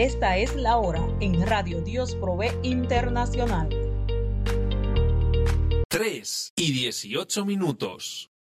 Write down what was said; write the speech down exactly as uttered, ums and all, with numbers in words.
Esta es la hora en Radio Dios Provee Internacional. tres y dieciocho minutos.